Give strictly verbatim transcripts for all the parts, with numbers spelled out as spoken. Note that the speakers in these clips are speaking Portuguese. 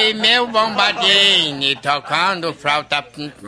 aí, meu bombadinho, tocando flauta.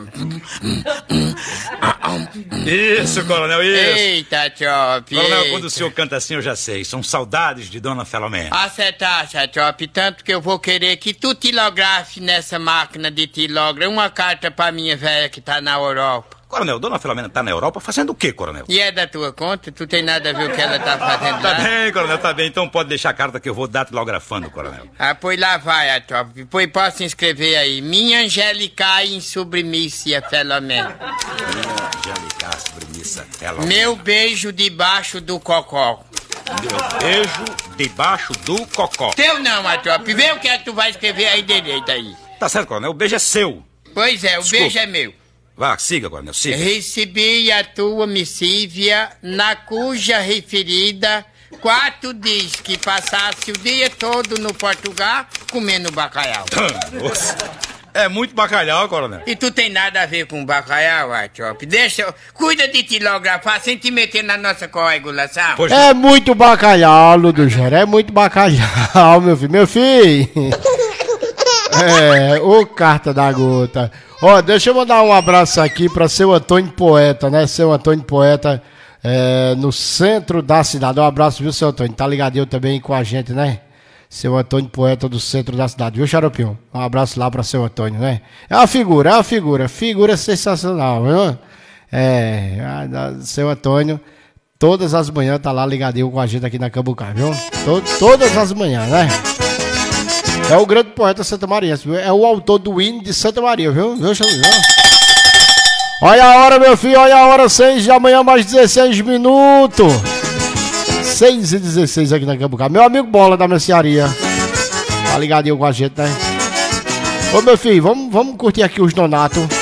Isso, coronel, isso. Eita, Chop. Coronel, eita. quando o senhor canta assim, eu já sei. São saudades de Dona Filomena. Acertaça, Chop, tanto que eu vou querer que tu tilografe nessa máquina de tilógrafo uma carta pra minha velha que tá na Europa. Coronel, Dona Filomena tá na Europa fazendo o quê, coronel? E é da tua conta? Tu tem nada a ver o que ela tá fazendo Tá lá? bem, coronel, tá bem. Então pode deixar a carta que eu vou datilografando, coronel. Ah, pois lá vai, a Chop. Pois posso inscrever aí. Minha Angélica em submissa, Filomena. Angélica, submissa, Filomena. Meu beijo debaixo do cocó. Meu beijo debaixo do cocó. Teu não, Atrop. Vê o que é que tu vai escrever aí direito aí. Tá certo, coronel. O beijo é seu. Pois é, o Desculpa. beijo é meu. Vá, siga, coronel, siga. Recebi a tua missívia, na cuja referida quatro diz que passasse o dia todo no Portugal comendo bacalhau. Nossa, é muito bacalhau, coronel. E tu tem nada a ver com bacalhau, Atrop. Deixa, cuida de tilografar sem te meter na nossa coagulação. Pois É muito bacalhau, Ludogero, é muito bacalhau, meu filho. Meu filho. É, ô carta da gota. Ó, deixa eu mandar um abraço aqui pra seu Antônio Poeta, né? Seu Antônio Poeta, é, no centro da cidade. Um abraço, viu, seu Antônio? Tá ligadinho também com a gente, né? Seu Antônio Poeta do centro da cidade, viu, Xaropinho? Um abraço lá pra seu Antônio, né? É uma figura, é uma figura. Figura sensacional, viu? É, a- seu Antônio, todas as manhãs tá lá ligadinho com a gente aqui na Cambucá, viu? To- todas as manhãs, né? É o grande poeta Santa Maria, viu? É o autor do hino de Santa Maria, viu? Viu, viu? Olha a hora, meu filho, olha a hora, seis de amanhã, mais dezesseis minutos. seis e dezesseis aqui na Cambucá. Meu amigo Bola da Mercearia. Tá ligadinho com a gente, né? Ô, meu filho, vamos, vamos curtir aqui os Nonato.